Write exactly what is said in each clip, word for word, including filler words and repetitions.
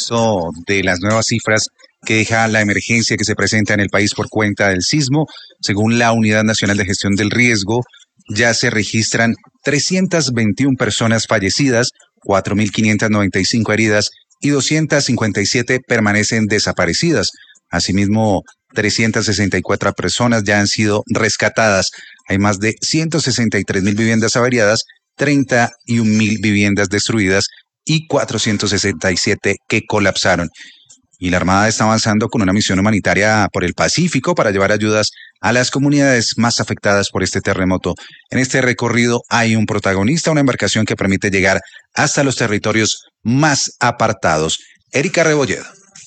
esto de las nuevas cifras que deja la emergencia que se presenta en el país por cuenta del sismo. Según la Unidad Nacional de Gestión del Riesgo, ya se registran trescientas veintiuna personas fallecidas, cuatro mil quinientas noventa y cinco heridas y doscientas cincuenta y siete permanecen desaparecidas. Asimismo, trescientas sesenta y cuatro personas ya han sido rescatadas. Hay más de ciento sesenta y tres mil viviendas averiadas, treinta y un mil viviendas destruidas y cuatrocientos sesenta y siete que colapsaron. Y la Armada está avanzando con una misión humanitaria por el Pacífico para llevar ayudas a las comunidades más afectadas por este terremoto. En este recorrido hay un protagonista, una embarcación que permite llegar hasta los territorios más apartados. Erika Rebolledo.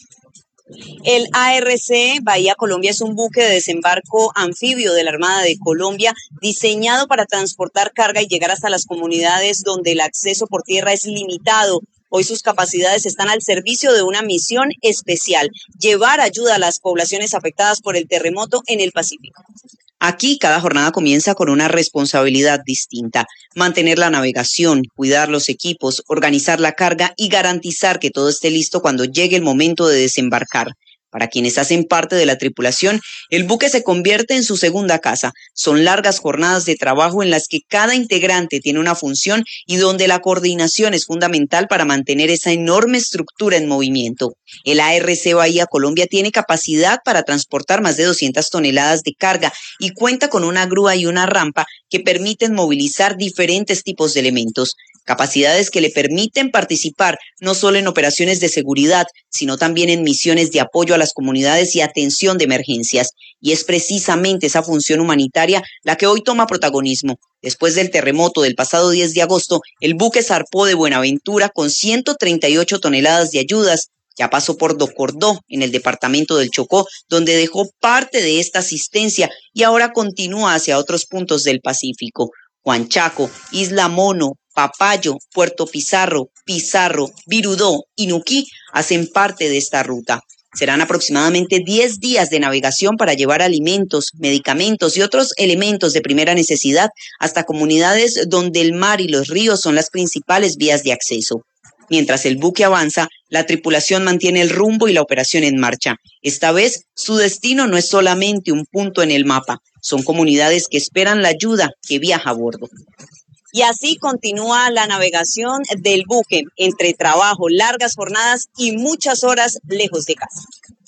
El A R C Bahía Colombia es un buque de desembarco anfibio de la Armada de Colombia diseñado para transportar carga y llegar hasta las comunidades donde el acceso por tierra es limitado. Hoy sus capacidades están al servicio de una misión especial, llevar ayuda a las poblaciones afectadas por el terremoto en el Pacífico. Aquí cada jornada comienza con una responsabilidad distinta: mantener la navegación, cuidar los equipos, organizar la carga y garantizar que todo esté listo cuando llegue el momento de desembarcar. Para quienes hacen parte de la tripulación, el buque se convierte en su segunda casa. Son largas jornadas de trabajo en las que cada integrante tiene una función y donde la coordinación es fundamental para mantener esa enorme estructura en movimiento. El A R C Bahía Colombia tiene capacidad para transportar más de doscientas toneladas de carga y cuenta con una grúa y una rampa que permiten movilizar diferentes tipos de elementos. Capacidades que le permiten participar no solo en operaciones de seguridad, sino también en misiones de apoyo a las comunidades y atención de emergencias. Y es precisamente esa función humanitaria la que hoy toma protagonismo. Después del terremoto del pasado diez de agosto, el buque zarpó de Buenaventura con ciento treinta y ocho toneladas de ayudas. Ya pasó por Docordó, en el departamento del Chocó, donde dejó parte de esta asistencia y ahora continúa hacia otros puntos del Pacífico. Huanchaco, Isla Mono, Papayo, Puerto Pizarro, Pizarro, Virudó y Nuquí hacen parte de esta ruta. Serán aproximadamente diez días de navegación para llevar alimentos, medicamentos y otros elementos de primera necesidad hasta comunidades donde el mar y los ríos son las principales vías de acceso. Mientras el buque avanza, la tripulación mantiene el rumbo y la operación en marcha. Esta vez, su destino no es solamente un punto en el mapa, son comunidades que esperan la ayuda que viaja a bordo. Y así continúa la navegación del buque, entre trabajo, largas jornadas y muchas horas lejos de casa.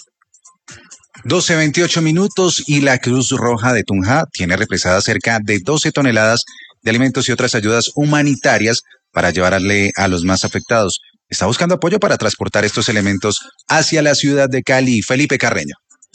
doce veintiocho minutos y la Cruz Roja de Tunja tiene represadas cerca de doce toneladas de alimentos y otras ayudas humanitarias para llevarle a los más afectados. Está buscando apoyo para transportar estos elementos hacia la ciudad de Cali. Felipe Carreño.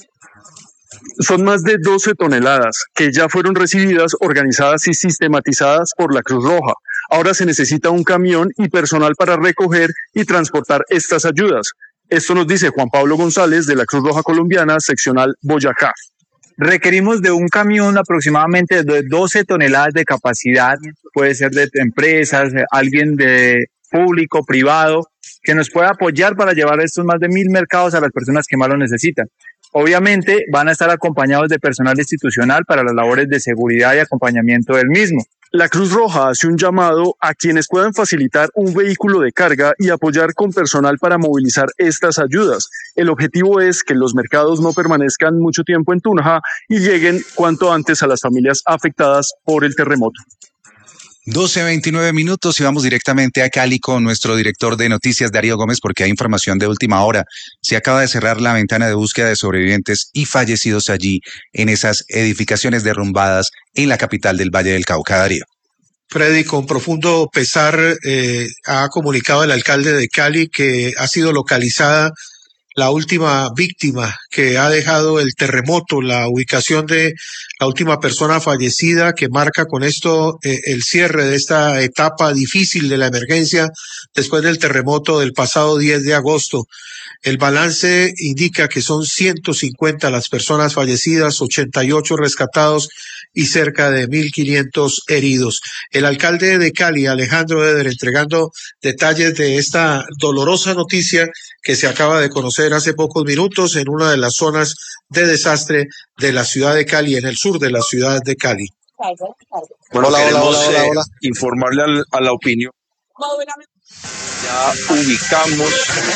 Son más de doce toneladas que ya fueron recibidas, organizadas y sistematizadas por la Cruz Roja. Ahora se necesita un camión y personal para recoger y transportar estas ayudas. Esto nos dice Juan Pablo González de la Cruz Roja Colombiana, seccional Boyacá. Requerimos de un camión aproximadamente de doce toneladas de capacidad, puede ser de empresas, alguien de público, privado, que nos pueda apoyar para llevar estos más de mil mercados a las personas que más lo necesitan. Obviamente van a estar acompañados de personal institucional para las labores de seguridad y acompañamiento del mismo. La Cruz Roja hace un llamado a quienes puedan facilitar un vehículo de carga y apoyar con personal para movilizar estas ayudas. El objetivo es que los mercados no permanezcan mucho tiempo en Tunja y lleguen cuanto antes a las familias afectadas por el terremoto. doce veintinueve minutos y vamos directamente a Cali con nuestro director de noticias, Darío Gómez, porque hay información de última hora. Se acaba de cerrar la ventana de búsqueda de sobrevivientes y fallecidos allí en esas edificaciones derrumbadas en la capital del Valle del Cauca. Darío. Freddy, con profundo pesar eh, ha comunicado el alcalde de Cali que ha sido localizada la última víctima que ha dejado el terremoto, la ubicación de la última persona fallecida, que marca con esto eh, el cierre de esta etapa difícil de la emergencia después del terremoto del pasado diez de agosto. El balance indica que son ciento cincuenta las personas fallecidas, ochenta y ocho rescatados y cerca de mil quinientos heridos. El alcalde de Cali, Alejandro Eder, entregando detalles de esta dolorosa noticia que se acaba de conocer hace pocos minutos en una de las zonas de desastre de la ciudad de Cali, en el sur de la ciudad de Cali. Bueno, hola, queremos hola, hola, hola, hola. Eh, informarle al, a la opinión. Ya ubicamos.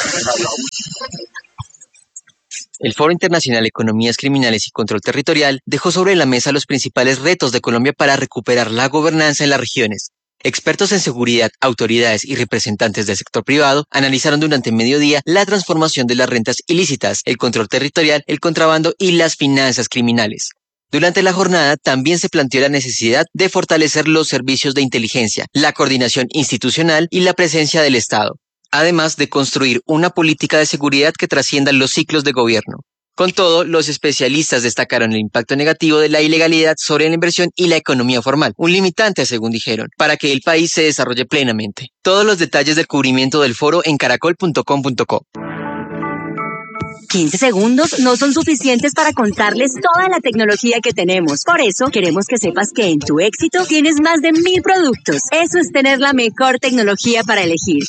El Foro Internacional Economías Criminales y Control Territorial dejó sobre la mesa los principales retos de Colombia para recuperar la gobernanza en las regiones. Expertos en seguridad, autoridades y representantes del sector privado analizaron durante mediodía la transformación de las rentas ilícitas, el control territorial, el contrabando y las finanzas criminales. Durante la jornada también se planteó la necesidad de fortalecer los servicios de inteligencia, la coordinación institucional y la presencia del Estado, además de construir una política de seguridad que trascienda los ciclos de gobierno. Con todo, los especialistas destacaron el impacto negativo de la ilegalidad sobre la inversión y la economía formal, un limitante, según dijeron, para que el país se desarrolle plenamente. Todos los detalles del cubrimiento del foro en caracol punto com punto co. quince segundos no son suficientes para contarles toda la tecnología que tenemos. Por eso, queremos que sepas que en Tu Éxito tienes más de mil productos. Eso es tener la mejor tecnología para elegir.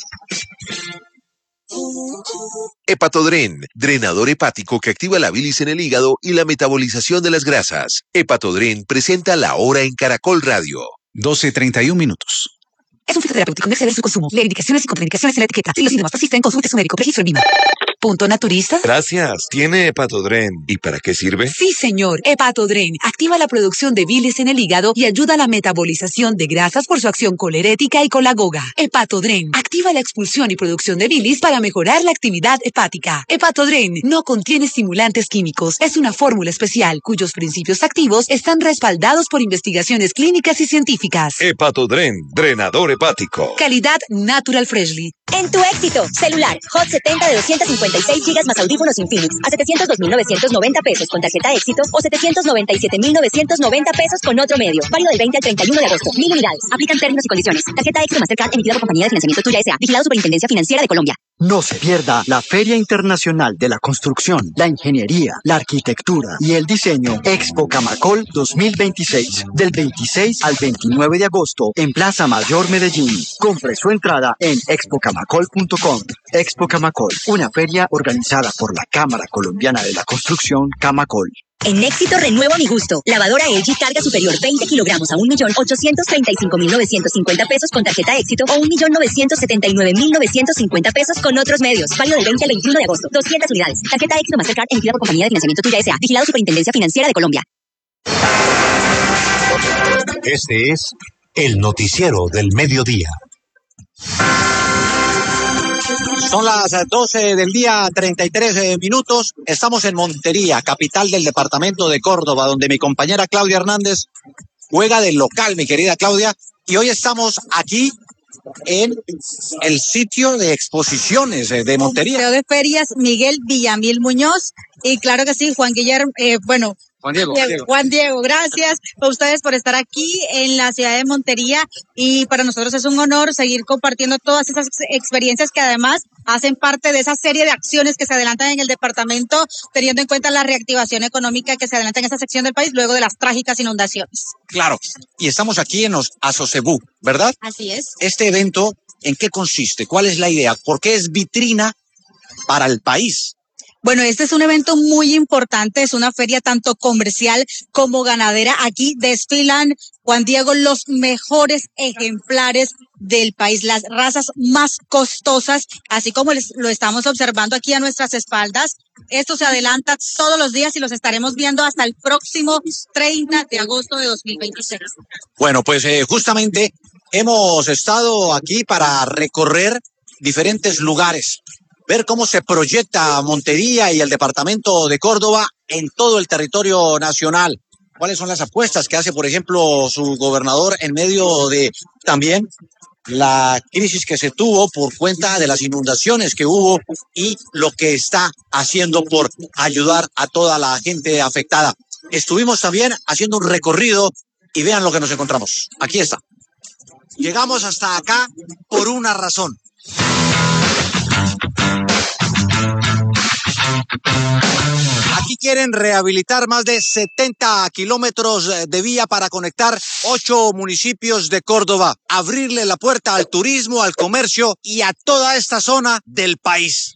Hepatodren, drenador hepático que activa la bilis en el hígado y la metabolización de las grasas. Hepatodren presenta La Hora en Caracol Radio. doce treinta y un minutos. Es un fitoterapéutico, no exceder su consumo. Lee indicaciones y contraindicaciones en la etiqueta. Si los síntomas persisten, consulte a su médico. Registro en Vima. ¿Punto naturista? Gracias. Tiene Hepatodren. ¿Y para qué sirve? Sí, señor. Hepatodren activa la producción de bilis en el hígado y ayuda a la metabolización de grasas por su acción colerética y colagoga. Hepatodren activa la expulsión y producción de bilis para mejorar la actividad hepática. Hepatodren no contiene estimulantes químicos. Es una fórmula especial cuyos principios activos están respaldados por investigaciones clínicas y científicas. Hepatodren, drenador hepático. Calidad Natural Freshly. En Tu Éxito, celular Hot setenta de doscientos cincuenta y seis gigas más audífonos Infinix a setecientos dos mil novecientos noventa pesos con tarjeta Éxito o setecientos noventa y siete mil novecientos noventa pesos con otro medio. Válido del veinte al treinta y uno de agosto. Mil unidades. Aplican términos y condiciones. Tarjeta Éxito Mastercard emitida por Compañía de Financiamiento Tuya S A. Vigilado Superintendencia Financiera de Colombia. No se pierda la Feria Internacional de la Construcción, la Ingeniería, la Arquitectura y el Diseño Expo Camacol dos mil veintiséis, del veintiséis al veintinueve de agosto en Plaza Mayor Medellín. Compre su entrada en expo camacol punto com. Expo Camacol, una feria organizada por la Cámara Colombiana de la Construcción, Camacol. En Éxito renuevo mi gusto. Lavadora L G carga superior veinte kilogramos a un millón ochocientos treinta y cinco mil novecientos cincuenta pesos con tarjeta Éxito o un millón novecientos setenta y nueve mil novecientos cincuenta pesos con otros medios. Válido del veinte al veintiuno de agosto. doscientas unidades. Tarjeta Éxito Mastercard emitida por Compañía de Financiamiento Tuya S A. Vigilado Superintendencia Financiera de Colombia. Este es el noticiero del mediodía. Son las doce del día, treinta y tres minutos. Estamos en Montería, capital del departamento de Córdoba, donde mi compañera Claudia Hernández juega de local, mi querida Claudia. Y hoy estamos aquí en el sitio de exposiciones de Montería. Museo de Ferias Miguel Villamil Muñoz. Y claro que sí, Juan Guillermo, eh, bueno, Juan Diego, Diego, Diego. Juan Diego, gracias a ustedes por estar aquí en la ciudad de Montería y para nosotros es un honor seguir compartiendo todas esas experiencias que además hacen parte de esa serie de acciones que se adelantan en el departamento, teniendo en cuenta la reactivación económica que se adelanta en esta sección del país luego de las trágicas inundaciones. Claro, y estamos aquí en los Asocebú, ¿verdad? Así es. Este evento, ¿en qué consiste? ¿Cuál es la idea? ¿Por qué es vitrina para el país? Bueno, este es un evento muy importante, es una feria tanto comercial como ganadera. Aquí desfilan, Juan Diego, los mejores ejemplares del país, las razas más costosas, así como les, lo estamos observando aquí a nuestras espaldas. Esto se adelanta todos los días y los estaremos viendo hasta el próximo treinta de agosto de dos mil veintiséis. Bueno, pues eh, justamente hemos estado aquí para recorrer diferentes lugares, ver cómo se proyecta Montería y el departamento de Córdoba en todo el territorio nacional. ¿Cuáles son las apuestas que hace, por ejemplo, su gobernador en medio de también la crisis que se tuvo por cuenta de las inundaciones que hubo y lo que está haciendo por ayudar a toda la gente afectada? Estuvimos también haciendo un recorrido y vean lo que nos encontramos. Aquí está. Llegamos hasta acá por una razón. Aquí quieren rehabilitar más de setenta kilómetros de vía para conectar ocho municipios de Córdoba, abrirle la puerta al turismo, al comercio y a toda esta zona del país.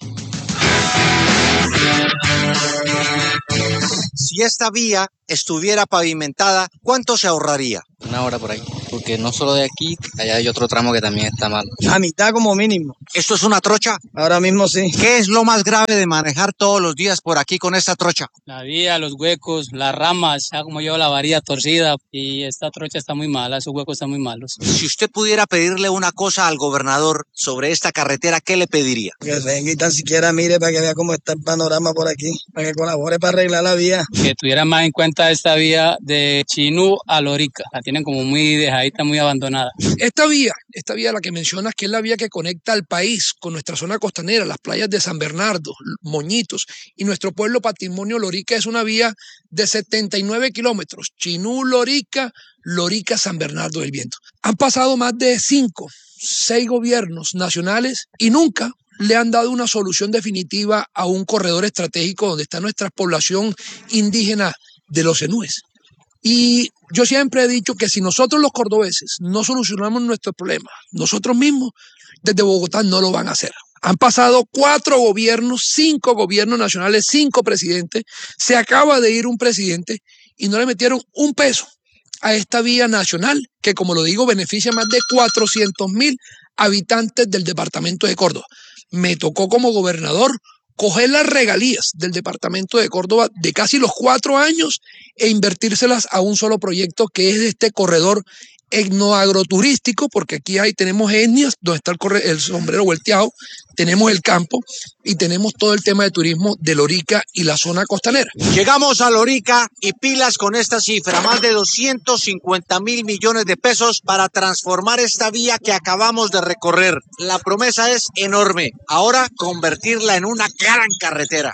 Si esta vía estuviera pavimentada, ¿cuánto se ahorraría? Una hora por ahí. porque no solo de aquí, allá hay otro tramo que también está mal. A mitad como mínimo. ¿Esto es una trocha? Ahora mismo sí. ¿Qué es lo más grave de manejar todos los días por aquí con esta trocha? La vía, los huecos, las ramas, ya como llevo la varilla torcida y esta trocha está muy mala, esos huecos están muy malos. Si usted pudiera pedirle una cosa al gobernador sobre esta carretera, ¿qué le pediría? Que venga y tan siquiera mire para que vea cómo está el panorama por aquí, para que colabore para arreglar la vía. Que tuvieran más en cuenta esta vía de Chinú a Lorica, la tienen como muy dejadita, muy abandonada. Esta vía, esta vía la que mencionas, que es la vía que conecta al país con nuestra zona costanera, las playas de San Bernardo, Moñitos y nuestro pueblo patrimonio Lorica, es una vía de setenta y nueve kilómetros, Chinú, Lorica, Lorica, San Bernardo del Viento. Han pasado más de cinco, seis gobiernos nacionales y nunca le han dado una solución definitiva a un corredor estratégico donde está nuestra población indígena de los Enúes. Y yo siempre he dicho que si nosotros los cordobeses no solucionamos nuestros problemas, nosotros mismos desde Bogotá no lo van a hacer. Han pasado cuatro gobiernos, cinco gobiernos nacionales, cinco presidentes. Se acaba de ir un presidente y no le metieron un peso a esta vía nacional que, como lo digo, beneficia a más de cuatrocientos mil habitantes del departamento de Córdoba. Me tocó como gobernador coger las regalías del departamento de Córdoba de casi los cuatro años e invertírselas a un solo proyecto que es de este corredor etnoagroturístico, porque aquí hay, tenemos etnias donde está el, corre, el sombrero volteado, tenemos el campo y tenemos todo el tema de turismo de Lorica y la zona costanera. Llegamos a Lorica y pilas con esta cifra, más de doscientos cincuenta mil millones de pesos para transformar esta vía que acabamos de recorrer. La promesa es enorme, ahora convertirla en una gran carretera.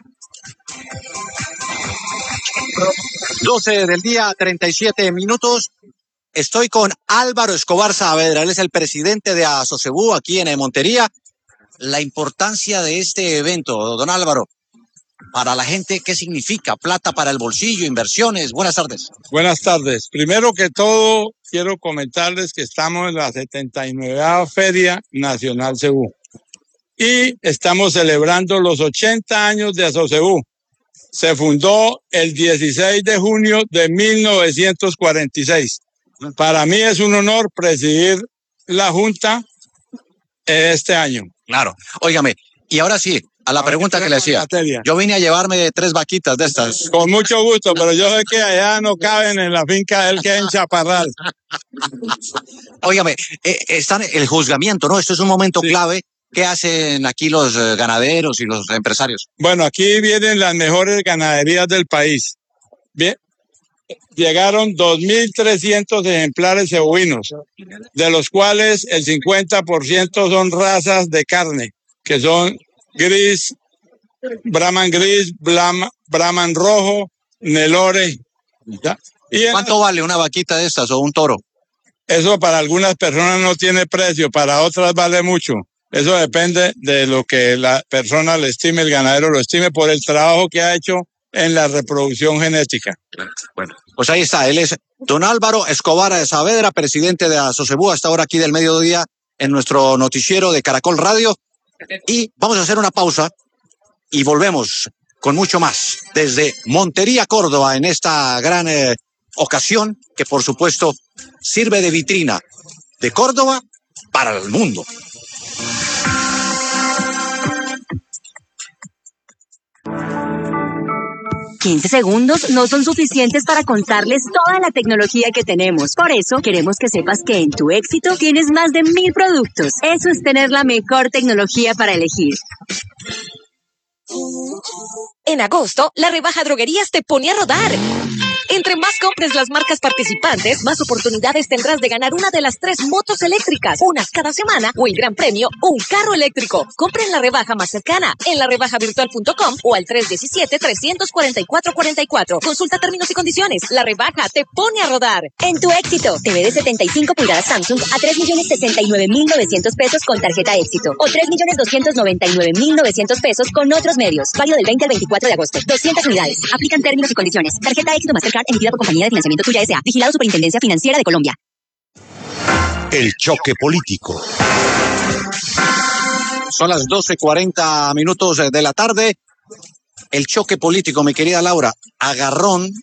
doce del día, treinta y siete minutos. Estoy con Álvaro Escobar Saavedra, él es el presidente de Asocebú aquí en Montería. La importancia de este evento, don Álvaro, para la gente, ¿qué significa? Plata para el bolsillo, inversiones. Buenas tardes. Buenas tardes. Primero que todo, quiero comentarles que estamos en la setenta y nueva Feria Nacional Cebú y estamos celebrando los ochenta años de Asocebú. Se fundó el dieciséis de junio de mil novecientos cuarenta y seis. Para mí es un honor presidir la Junta este año. Claro. Óigame, y ahora sí, a la ahora pregunta que, que le hacía. Yo vine a llevarme tres vaquitas de estas. Con mucho gusto, pero yo sé que allá no caben en la finca del que en Chaparral. Óigame, eh, están el juzgamiento, ¿no? Esto es un momento sí. clave. ¿Qué hacen aquí los eh, ganaderos y los empresarios? Bueno, aquí vienen las mejores ganaderías del país. Bien. Llegaron dos mil trescientos ejemplares cebuinos, de los cuales el cincuenta por ciento son razas de carne, que son gris, Brahman gris, Brahman, Brahman rojo, Nelore. ¿Ya? Y ¿Cuánto vale una vaquita de estas o un toro? Eso para algunas personas no tiene precio, para otras vale mucho. Eso depende de lo que la persona le estime, el ganadero lo estime por el trabajo que ha hecho en la reproducción genética. Bueno, pues ahí está, él es don Álvaro Escobar Saavedra, presidente de Asocebú, hasta ahora aquí del mediodía en nuestro noticiero de Caracol Radio. Y vamos a hacer una pausa y volvemos con mucho más desde Montería, Córdoba, en esta gran eh, ocasión que por supuesto sirve de vitrina de Córdoba para el mundo. quince segundos no son suficientes para contarles toda la tecnología que tenemos. Por eso, queremos que sepas que en Tu Éxito tienes más de mil productos. Eso es tener la mejor tecnología para elegir. En agosto, la rebaja Droguerías te pone a rodar. Entre más compres las marcas participantes, más oportunidades tendrás de ganar una de las tres motos eléctricas, una cada semana, o el gran premio, un carro eléctrico. Compra en la rebaja más cercana, en la rebaja virtual punto com o al tres uno siete, tres cuatro cuatro, cuatro cuatro. Consulta términos y condiciones. La rebaja te pone a rodar. En Tu Éxito, T V de setenta y cinco pulgadas Samsung a tres millones sesenta y nueve mil novecientos pesos con tarjeta Éxito o tres millones doscientos noventa y nueve mil novecientos pesos con otros medios. Válido del veinte al veinticuatro de agosto. doscientas unidades. Aplican términos y condiciones. Tarjeta Éxito Mastercard emitida por Compañía de Financiamiento Tuya S A. Vigilado Superintendencia Financiera de Colombia. El choque político. Son las doce cuarenta minutos de la tarde. El choque político, mi querida Laura. Agarrón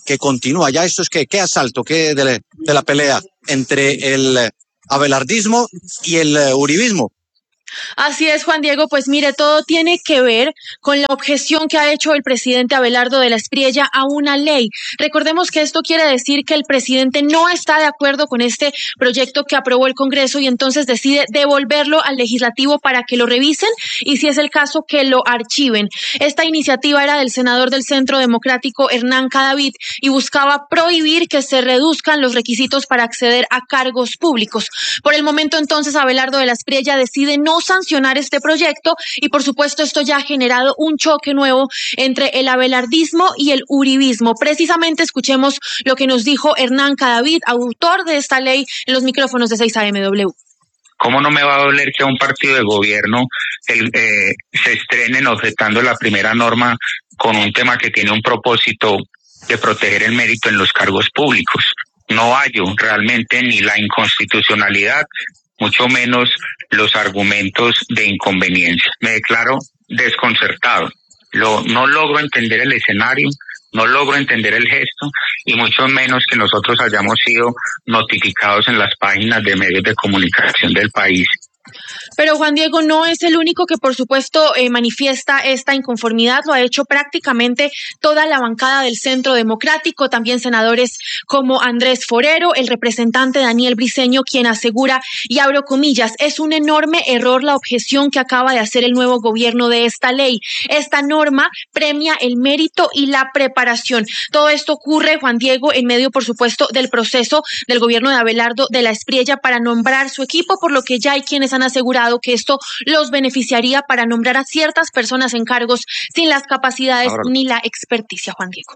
que continúa. Ya esto es que, ¿qué asalto? ¿Qué de, de la pelea entre el abelardismo y el uribismo? Así es, Juan Diego, pues mire, todo tiene que ver con la objeción que ha hecho el presidente Abelardo de la Espriella a una ley. Recordemos que esto quiere decir que el presidente no está de acuerdo con este proyecto que aprobó el Congreso y entonces decide devolverlo al legislativo para que lo revisen y, si es el caso, que lo archiven. Esta iniciativa era del senador del Centro Democrático, Hernán Cadavid, y buscaba prohibir que se reduzcan los requisitos para acceder a cargos públicos. Por el momento, entonces, Abelardo de la Espriella decide no sancionar este proyecto y, por supuesto, esto ya ha generado un choque nuevo entre el abelardismo y el uribismo. Precisamente escuchemos lo que nos dijo Hernán Cadavid, autor de esta ley, en los micrófonos de seis A M W. ¿Cómo no me va a doler que a un partido de gobierno el, eh, se estrenen objetando la primera norma con un tema que tiene un propósito de proteger el mérito en los cargos públicos? No hallo realmente ni la inconstitucionalidad, mucho menos los argumentos de inconveniencia. Me declaro desconcertado. Lo, no logro entender el escenario, no logro entender el gesto y mucho menos que nosotros hayamos sido notificados en las páginas de medios de comunicación del país. Pero Juan Diego no es el único que, por supuesto, eh, manifiesta esta inconformidad. Lo ha hecho prácticamente toda la bancada del Centro Democrático, también senadores como Andrés Forero, el representante Daniel Briceño, quien asegura, y abro comillas, es un enorme error la objeción que acaba de hacer el nuevo gobierno de esta ley. Esta norma premia el mérito y la preparación. Todo esto ocurre, Juan Diego, en medio, por supuesto, del proceso del gobierno de Abelardo de la Espriella para nombrar su equipo, por lo que ya hay quienes han asegurado que esto los beneficiaría para nombrar a ciertas personas en cargos sin las capacidades ahora ni la experticia, Juan Diego.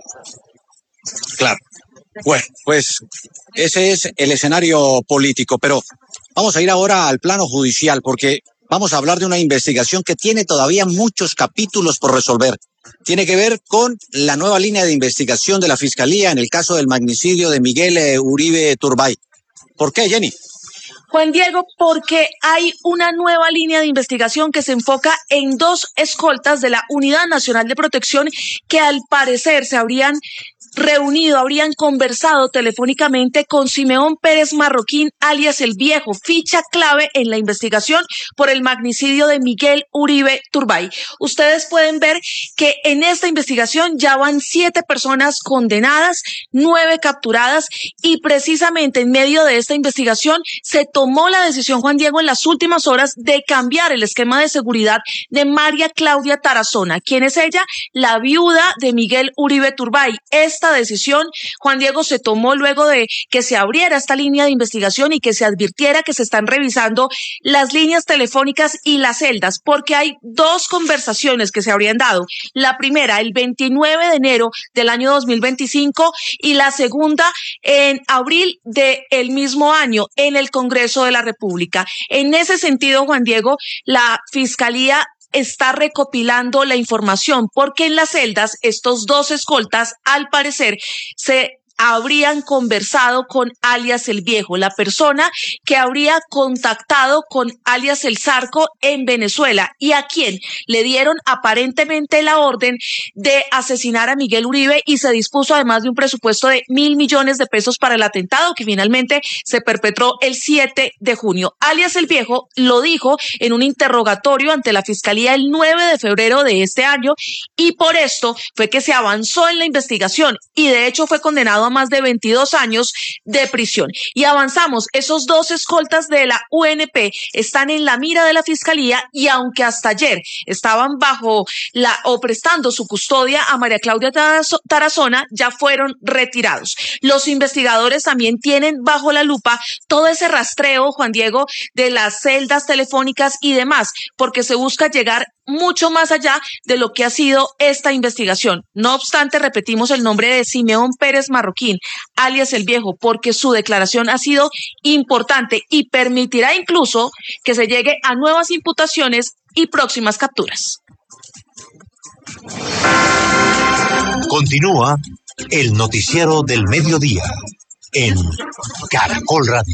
Claro. Bueno, pues ese es el escenario político, pero vamos a ir ahora al plano judicial porque vamos a hablar de una investigación que tiene todavía muchos capítulos por resolver. Tiene que ver con la nueva línea de investigación de la Fiscalía en el caso del magnicidio de Miguel eh, Uribe Turbay. ¿Por qué, Jenny? Juan Diego, porque hay una nueva línea de investigación que se enfoca en dos escoltas de la Unidad Nacional de Protección que al parecer se habrían reunido, habrían conversado telefónicamente con Simeón Pérez Marroquín, alias El Viejo, ficha clave en la investigación por el magnicidio de Miguel Uribe Turbay. Ustedes pueden ver que en esta investigación ya van siete personas condenadas, nueve capturadas y precisamente en medio de esta investigación se tomó la decisión, Juan Diego, en las últimas horas de cambiar el esquema de seguridad de María Claudia Tarazona. ¿Quién es ella? La viuda de Miguel Uribe Turbay. Esta decisión, Juan Diego, se tomó luego de que se abriera esta línea de investigación y que se advirtiera que se están revisando las líneas telefónicas y las celdas, porque hay dos conversaciones que se habrían dado. La primera, el veintinueve de enero del año dos mil veinticinco y la segunda en abril del mismo año en el Congreso de la República. En ese sentido, Juan Diego, la Fiscalía está recopilando la información porque en las celdas estos dos escoltas al parecer se habrían conversado con alias El Viejo, la persona que habría contactado con alias El Zarco en Venezuela y a quien le dieron aparentemente la orden de asesinar a Miguel Uribe y se dispuso además de un presupuesto de mil millones de pesos para el atentado que finalmente se perpetró el siete de junio. Alias El Viejo lo dijo en un interrogatorio ante la Fiscalía el nueve de febrero de este año y por esto fue que se avanzó en la investigación y de hecho fue condenado a más de veintidós años de prisión. Y avanzamos, esos dos escoltas de la U N P están en la mira de la Fiscalía y aunque hasta ayer estaban bajo la o prestando su custodia a María Claudia Tarazona, ya fueron retirados. Los investigadores también tienen bajo la lupa todo ese rastreo, Juan Diego, de las celdas telefónicas y demás, porque se busca llegar mucho más allá de lo que ha sido esta investigación. No obstante, repetimos el nombre de Simeón Pérez Marroquín, alias El Viejo, porque su declaración ha sido importante y permitirá incluso que se llegue a nuevas imputaciones y próximas capturas. Continúa el noticiero del mediodía en Caracol Radio.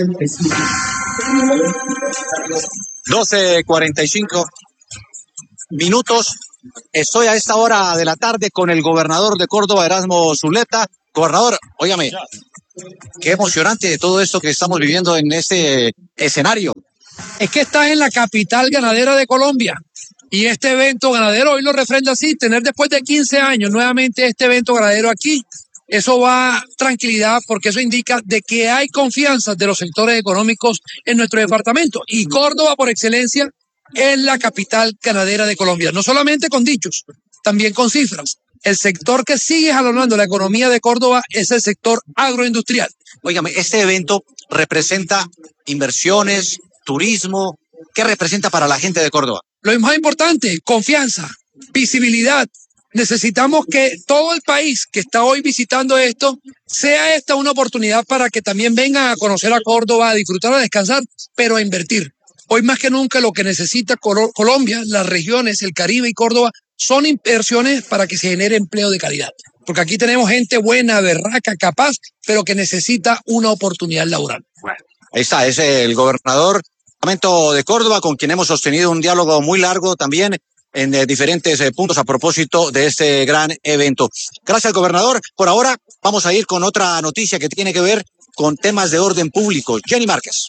doce cuarenta y cinco. minutos. Estoy a esta hora de la tarde con el gobernador de Córdoba, Erasmo Zuleta. Gobernador, óigame, qué emocionante todo esto que estamos viviendo en este escenario. Es que estás en la capital ganadera de Colombia y este evento ganadero hoy lo refrenda así, tener después de quince años nuevamente este evento ganadero aquí, eso va tranquilidad porque eso indica de que hay confianza de los sectores económicos en nuestro departamento y Córdoba por excelencia es la capital ganadera de Colombia, no solamente con dichos, también con cifras. El sector que sigue jalonando la economía de Córdoba es el sector agroindustrial. Óigame, este evento representa inversiones, turismo. ¿Qué representa para la gente de Córdoba? Lo más importante, confianza, visibilidad. Necesitamos que todo el país que está hoy visitando esto, sea esta una oportunidad para que también vengan a conocer a Córdoba, a disfrutar, a descansar, pero a invertir. Hoy más que nunca lo que necesita Colombia, las regiones, el Caribe y Córdoba, son inversiones para que se genere empleo de calidad. Porque aquí tenemos gente buena, berraca, capaz, pero que necesita una oportunidad laboral. Bueno, ahí está, es el gobernador de Córdoba, con quien hemos sostenido un diálogo muy largo también en eh, diferentes eh, puntos a propósito de este gran evento. Gracias, gobernador. Por ahora vamos a ir con otra noticia que tiene que ver con temas de orden público. Jenny Márquez.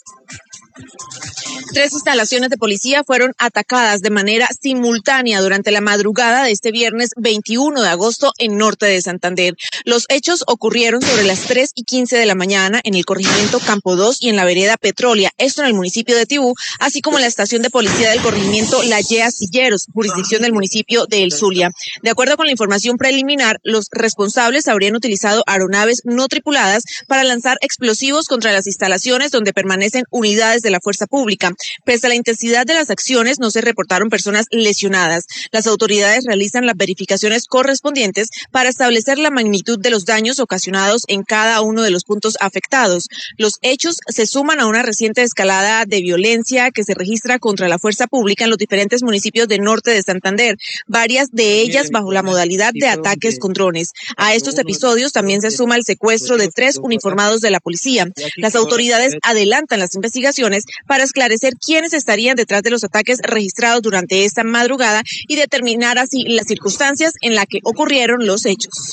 Tres instalaciones de policía fueron atacadas de manera simultánea durante la madrugada de este viernes veintiuno de agosto en norte de Santander. Los hechos ocurrieron sobre las tres y quince de la mañana en el corregimiento Campo dos y en la vereda Petrolia, esto en el municipio de Tibú, así como en la estación de policía del corregimiento La Yea Silleros, jurisdicción del municipio de El Zulia. De acuerdo con la información preliminar, los responsables habrían utilizado aeronaves no tripuladas para lanzar explosivos contra las instalaciones donde permanecen unidades de la fuerza pública. Pese a la intensidad de las acciones, no se reportaron personas lesionadas. Las autoridades realizan las verificaciones correspondientes para establecer la magnitud de los daños ocasionados en cada uno de los puntos afectados. Los hechos se suman a una reciente escalada de violencia que se registra contra la fuerza pública en los diferentes municipios del norte de Santander, varias de ellas bajo la modalidad de ataques con drones. A estos episodios también se suma el secuestro de tres uniformados de la policía. Las autoridades adelantan las investigaciones para esclarecer quiénes estarían detrás de los ataques registrados durante esta madrugada y determinar así las circunstancias en las que ocurrieron los hechos.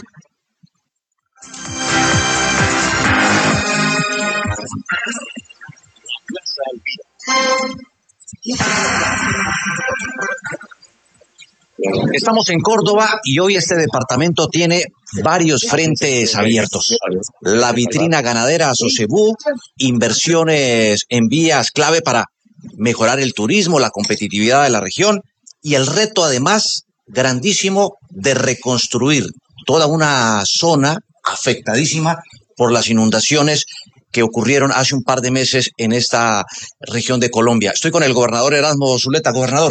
Estamos en Córdoba y hoy este departamento tiene varios frentes abiertos. La vitrina ganadera Sosebú, inversiones en vías clave para mejorar el turismo, la competitividad de la región y el reto además grandísimo de reconstruir toda una zona afectadísima por las inundaciones que ocurrieron hace un par de meses en esta región de Colombia. Estoy con el gobernador Erasmo Zuleta. Gobernador,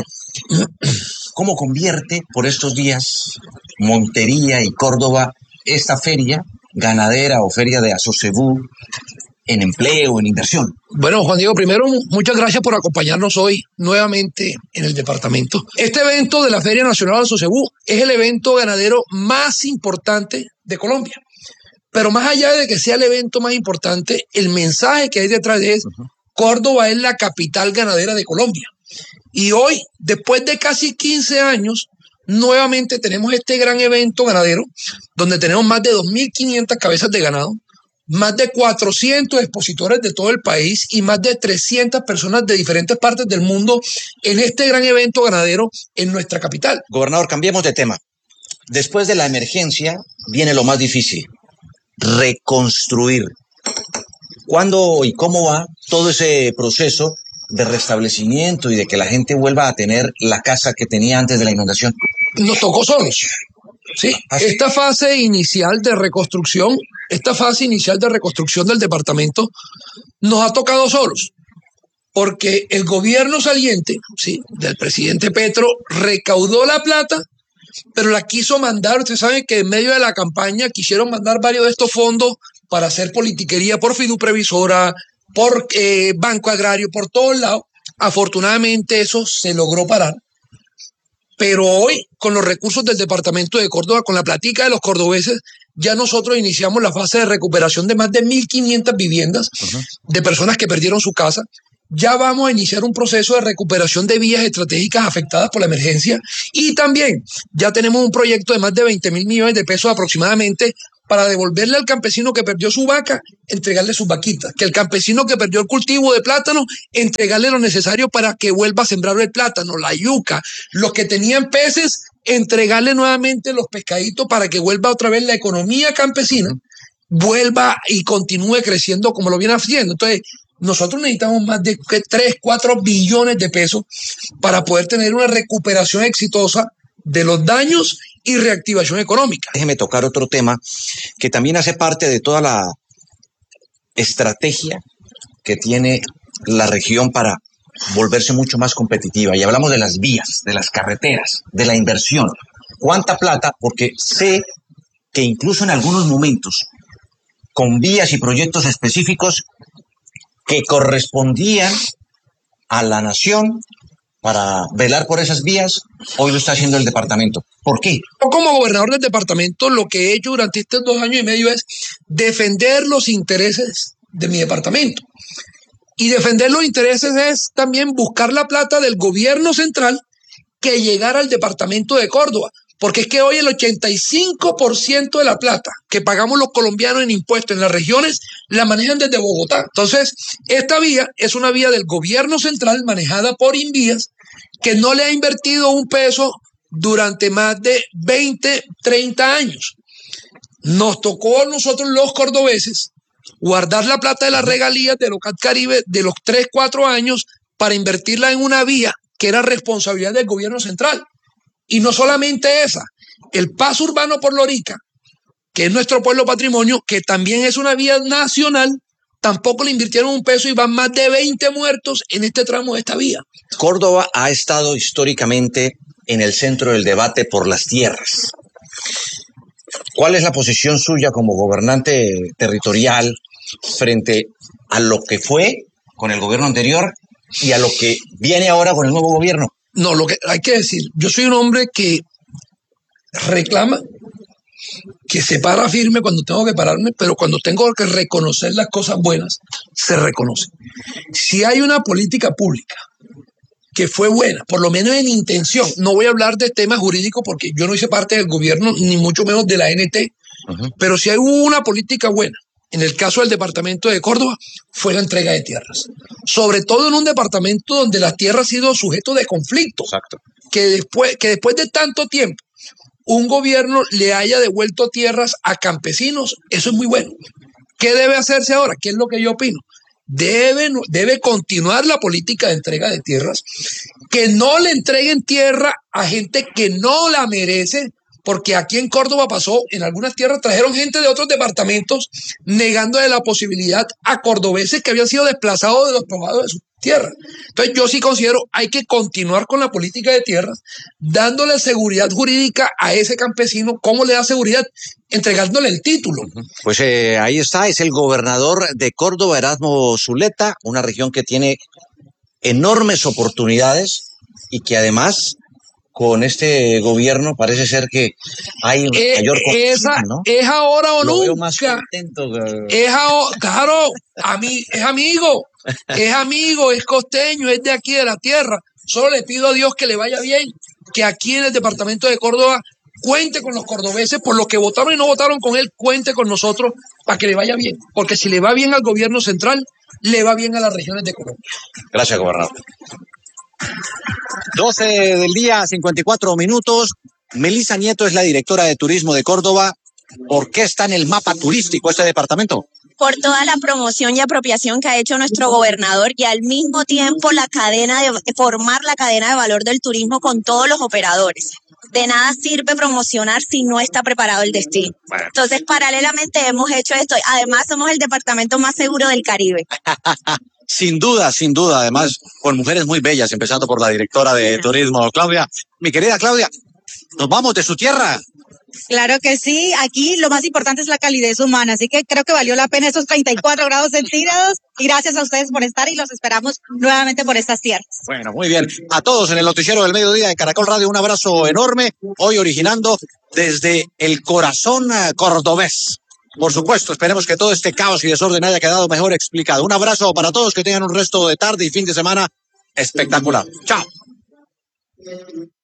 ¿cómo convierte por estos días Montería y Córdoba esta feria ganadera o feria de Asosebú en empleo, en inversión? Bueno, Juan Diego, primero, muchas gracias por acompañarnos hoy nuevamente en el departamento. Este evento de la Feria Nacional de Asosebú es el evento ganadero más importante de Colombia. Pero más allá de que sea el evento más importante, el mensaje que hay detrás de eso, uh-huh. Córdoba es la capital ganadera de Colombia. Y hoy, después de casi quince años, nuevamente tenemos este gran evento ganadero, donde tenemos más de dos mil quinientas cabezas de ganado, más de cuatrocientos expositores de todo el país y más de trescientas personas de diferentes partes del mundo en este gran evento ganadero en nuestra capital. Gobernador, cambiemos de tema. Después de la emergencia viene lo más difícil. Reconstruir. ¿Cuándo y cómo va todo ese proceso de restablecimiento y de que la gente vuelva a tener la casa que tenía antes de la inundación? Nos tocó solos. Sí, esta fase inicial de reconstrucción, esta fase inicial de reconstrucción del departamento nos ha tocado solos, porque el gobierno saliente, sí, del presidente Petro recaudó la plata, pero la quiso mandar. Ustedes saben que en medio de la campaña quisieron mandar varios de estos fondos para hacer politiquería por fiduprevisora, por eh, Banco Agrario, por todos lados. Afortunadamente eso se logró parar. Pero hoy, con los recursos del departamento de Córdoba, con la platica de los cordobeses, ya nosotros iniciamos la fase de recuperación de más de mil quinientas viviendas uh-huh. de personas que perdieron su casa. ya vamos a iniciar un proceso de recuperación de vías estratégicas afectadas por la emergencia y también ya tenemos un proyecto de más de veinte mil millones de pesos aproximadamente para devolverle al campesino que perdió su vaca, entregarle sus vaquitas, que el campesino que perdió el cultivo de plátano, entregarle lo necesario para que vuelva a sembrar el plátano, la yuca, los que tenían peces, entregarle nuevamente los pescaditos para que vuelva otra vez la economía campesina, vuelva y continúe creciendo como lo viene haciendo. Entonces, nosotros necesitamos más de tres, cuatro billones de pesos para poder tener una recuperación exitosa de los daños y reactivación económica. Déjeme tocar otro tema que también hace parte de toda la estrategia que tiene la región para volverse mucho más competitiva. Y hablamos de las vías, de las carreteras, de la inversión. ¿Cuánta plata? Porque sé que incluso en algunos momentos, con vías y proyectos específicos que correspondían a la nación para velar por esas vías, hoy lo está haciendo el departamento. ¿Por qué? Yo como gobernador del departamento lo que he hecho durante estos dos años y medio es defender los intereses de mi departamento. Y defender los intereses es también buscar la plata del gobierno central que llegara al departamento de Córdoba. Porque es que hoy el ochenta y cinco por ciento de la plata que pagamos los colombianos en impuestos en las regiones la manejan desde Bogotá. Entonces, esta vía es una vía del gobierno central manejada por Invías que no le ha invertido un peso durante más de veinte, treinta años. Nos tocó a nosotros los cordobeses guardar la plata de las regalías de Locat Caribe de los tres, cuatro años para invertirla en una vía que era responsabilidad del gobierno central. Y no solamente esa, el paso urbano por Lorica, que es nuestro pueblo patrimonio, que también es una vía nacional, tampoco le invirtieron un peso y van más de veinte muertos en este tramo de esta vía. Córdoba ha estado históricamente en el centro del debate por las tierras. ¿Cuál es la posición suya como gobernante territorial frente a lo que fue con el gobierno anterior y a lo que viene ahora con el nuevo gobierno? No, lo que hay que decir, yo soy un hombre que reclama, que se para firme cuando tengo que pararme, pero cuando tengo que reconocer las cosas buenas, se reconoce. Si hay una política pública que fue buena, por lo menos en intención, no voy a hablar de temas jurídicos porque yo no hice parte del gobierno, ni mucho menos de la N T, uh-huh. Pero si hay una política buena, en el caso del departamento de Córdoba, fue la entrega de tierras. Sobre todo en un departamento donde la tierra ha sido sujeto de conflicto. Exacto. Que después, que después de tanto tiempo, un gobierno le haya devuelto tierras a campesinos, eso es muy bueno. ¿Qué debe hacerse ahora? ¿Qué es lo que yo opino? Debe, debe continuar la política de entrega de tierras, que no le entreguen tierra a gente que no la merece, porque aquí en Córdoba pasó, en algunas tierras trajeron gente de otros departamentos negándole la posibilidad a cordobeses que habían sido desplazados de los poblados de su tierra. Entonces yo sí considero hay que continuar con la política de tierras, dándole seguridad jurídica a ese campesino. ¿Cómo le da seguridad? Entregándole el título. Pues eh, ahí está, es el gobernador de Córdoba, Erasmo Zuleta, una región que tiene enormes oportunidades y que además con este gobierno parece ser que hay eh, mayor esa, ¿no? ¿Es ahora o Lo nunca? Veo más contento, es a, claro, a mí, es amigo, es amigo, es costeño, es de aquí de la tierra. Solo le pido a Dios que le vaya bien, que aquí en el departamento de Córdoba cuente con los cordobeses, por los que votaron y no votaron con él, cuente con nosotros para que le vaya bien. Porque si le va bien al gobierno central, le va bien a las regiones de Colombia. Gracias, gobernador. doce del día, cincuenta y cuatro minutos. Melissa Nieto es la directora de turismo de Córdoba. ¿Por qué está en el mapa turístico este departamento? Por toda la promoción y apropiación que ha hecho nuestro gobernador y al mismo tiempo la cadena de formar la cadena de valor del turismo con todos los operadores. De nada sirve promocionar si no está preparado el destino. Bueno. Entonces, paralelamente hemos hecho esto. Además, somos el departamento más seguro del Caribe. Sin duda, sin duda, además con mujeres muy bellas, empezando por la directora de turismo, Claudia. Mi querida Claudia, nos vamos de su tierra. Claro que sí, aquí lo más importante es la calidez humana, así que creo que valió la pena esos treinta y cuatro grados centígrados y gracias a ustedes por estar y los esperamos nuevamente por estas tierras. Bueno, muy bien. A todos en el noticiero del mediodía de Caracol Radio, un abrazo enorme, hoy originando desde el corazón cordobés. por supuesto, esperemos que todo este caos y desorden haya quedado mejor explicado. Un abrazo para todos, que tengan un resto de tarde y fin de semana espectacular. Chao.